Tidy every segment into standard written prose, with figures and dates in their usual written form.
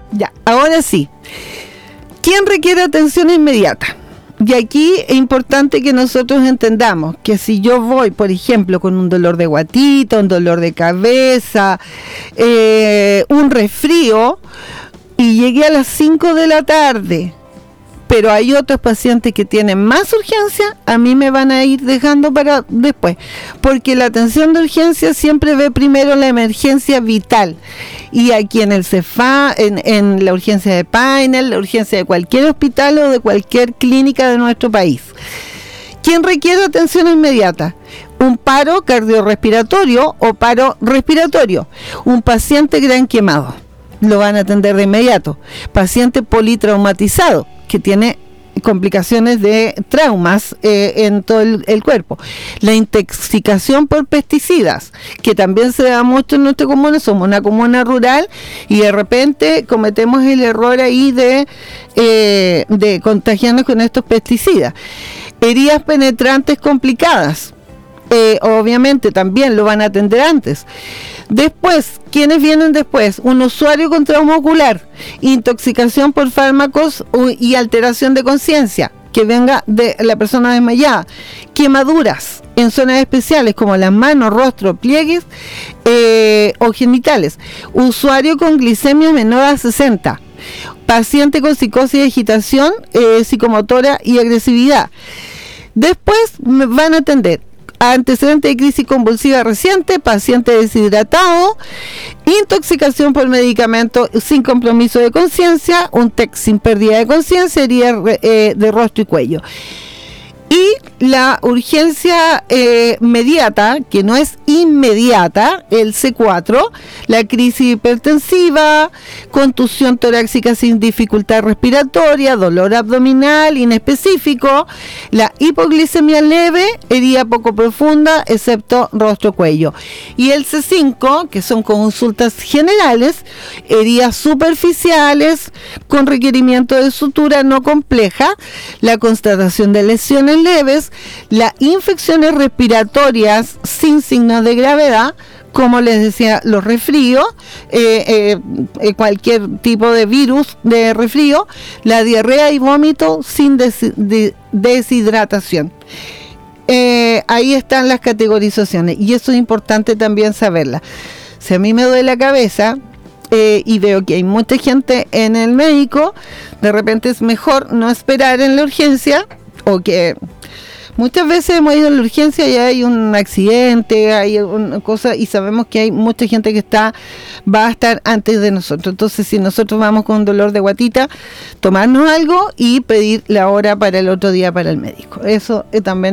Ya, ahora sí. ¿Quién requiere atención inmediata? Y aquí es importante que nosotros entendamos que si yo voy, por ejemplo, con un dolor de guatita, un dolor de cabeza, un resfrío, y llegué a las 5 de la tarde, pero hay otros pacientes que tienen más urgencia, a mí me van a ir dejando para después, porque la atención de urgencia siempre ve primero la emergencia vital, y aquí en el CEFA, en la urgencia de Paine, la urgencia de cualquier hospital o de cualquier clínica de nuestro país. ¿Quién requiere atención inmediata? Un paro cardiorrespiratorio o paro respiratorio, un paciente gran quemado, lo van a atender de inmediato. Paciente politraumatizado, que tiene complicaciones de traumas en todo el cuerpo. La intoxicación por pesticidas, que también se da mucho en nuestra comuna. Somos una comuna rural y de repente cometemos el error ahí de contagiarnos con estos pesticidas. Heridas penetrantes complicadas, obviamente también lo van a atender antes. Después, ¿quiénes vienen después? Un usuario con trauma ocular, intoxicación por fármacos y alteración de conciencia, que venga de la persona desmayada, quemaduras en zonas especiales como las manos, rostro, pliegues o genitales, usuario con glicemia menor a 60, paciente con psicosis y agitación psicomotora y agresividad. Después van a atender antecedente de crisis convulsiva reciente, paciente deshidratado, intoxicación por medicamento sin compromiso de conciencia, un TEC sin pérdida de conciencia, herida de rostro y cuello. Y la urgencia mediata, que no es inmediata, el C4, la crisis hipertensiva, contusión torácica sin dificultad respiratoria, dolor abdominal inespecífico, la hipoglicemia leve, herida poco profunda, excepto rostro-cuello. Y el C5, que son consultas generales, heridas superficiales con requerimiento de sutura no compleja, la constatación de lesiones leves, las infecciones respiratorias sin signos de gravedad, como les decía, los resfríos, cualquier tipo de virus de resfrío, la diarrea y vómito sin deshidratación. Ahí están las categorizaciones y eso es importante también saberla. Si a mí me duele la cabeza y veo que hay mucha gente en el médico, de repente es mejor no esperar en la urgencia, o que muchas veces hemos ido a la urgencia y hay un accidente, hay una cosa, y sabemos que hay mucha gente que va a estar antes de nosotros. Entonces, si nosotros vamos con un dolor de guatita, tomarnos algo y pedir la hora para el otro día para el médico. Eso también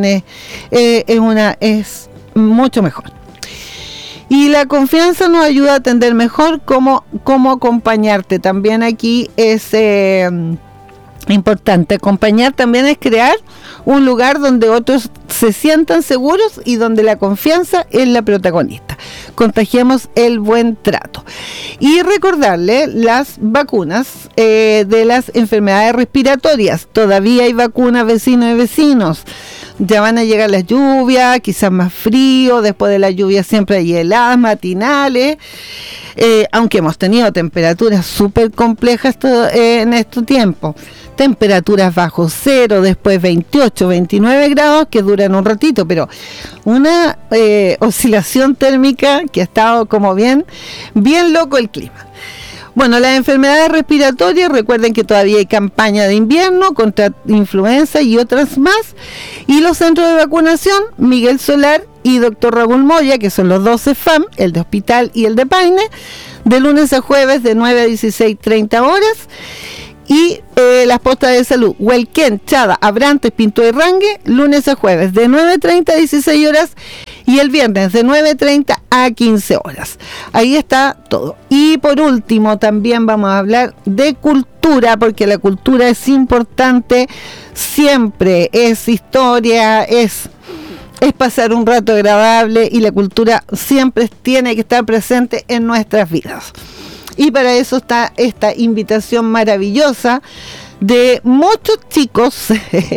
es mucho mejor. Y la confianza nos ayuda a atender mejor cómo acompañarte. También aquí es importante. Acompañar también es crear un lugar donde otros se sientan seguros y donde la confianza es la protagonista. Contagiemos el buen trato. Y recordarle las vacunas de las enfermedades respiratorias. Todavía hay vacunas, vecinos y vecinos. Ya van a llegar las lluvias, quizás más frío, después de la lluvia siempre hay heladas matinales, aunque hemos tenido temperaturas súper complejas en este tiempo. Temperaturas bajo cero, después 28, 29 grados que duran un ratito, pero una oscilación térmica que ha estado como bien loco el clima. Bueno, las enfermedades respiratorias, recuerden que todavía hay campaña de invierno contra influenza y otras más. Y los centros de vacunación, Miguel Solar y Dr. Raúl Moya, que son los dos CEFAM, el de Hospital y el de Paine, de lunes a jueves de 9 a 16:30 horas. Y las postas de salud, Huelquén, Chada, Abrantes, Pinto de Rangue, lunes a jueves de 9:30 a 16 horas y el viernes de 9:30 a 15 horas. Ahí está todo. Y por último también vamos a hablar de cultura, porque la cultura es importante, siempre es historia, es pasar un rato agradable y la cultura siempre tiene que estar presente en nuestras vidas. Y para eso está esta invitación maravillosa de muchos chicos,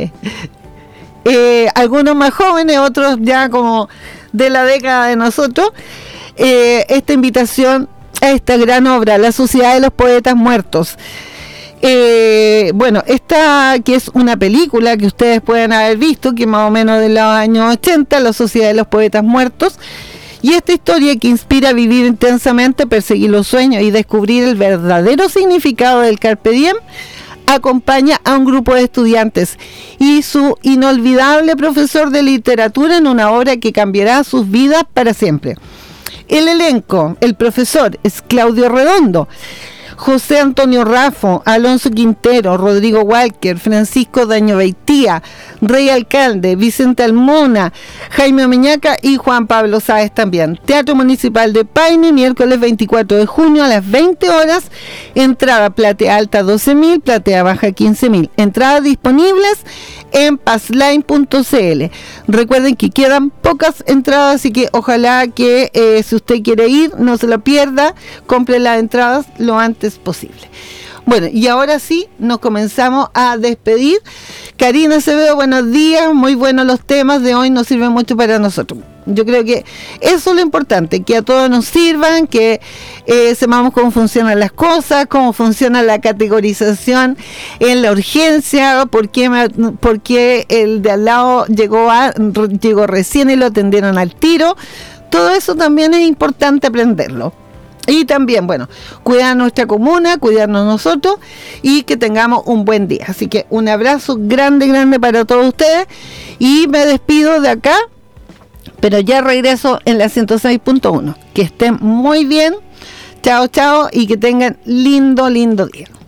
algunos más jóvenes, otros ya como de la década de nosotros. Esta invitación a esta gran obra, La Sociedad de los Poetas Muertos. Bueno, esta que es una película que ustedes pueden haber visto, que más o menos de los años 80, La Sociedad de los Poetas Muertos, y esta historia que inspira a vivir intensamente, perseguir los sueños y descubrir el verdadero significado del Carpe Diem, acompaña a un grupo de estudiantes y su inolvidable profesor de literatura en una obra que cambiará sus vidas para siempre. El elenco, el profesor es Claudio Redondo, José Antonio Raffo, Alonso Quintero, Rodrigo Walker, Francisco Daño Beitía, Rey Alcalde, Vicente Almona, Jaime Omeñaca y Juan Pablo Sáez también. Teatro Municipal de Paine, miércoles 24 de junio a las 20 horas. Entrada platea alta 12.000, platea baja 15.000. Entradas disponibles en passline.cl. Recuerden que quedan pocas entradas, así que ojalá que si usted quiere ir, no se la pierda, compre las entradas lo antes posible. Bueno, y ahora sí, nos comenzamos a despedir. Karina Acevedo, buenos días, muy buenos los temas de hoy, nos sirven mucho para nosotros. Yo creo que eso es lo importante, que a todos nos sirvan, que sepamos cómo funcionan las cosas, cómo funciona la categorización en la urgencia, por qué el de al lado llegó recién y lo atendieron al tiro. Todo eso también es importante aprenderlo. Y también, bueno, cuidar nuestra comuna, cuidarnos nosotros y que tengamos un buen día. Así que un abrazo grande, grande para todos ustedes y me despido de acá, pero ya regreso en la 106.1. Que estén muy bien, chao, chao y que tengan lindo, lindo día.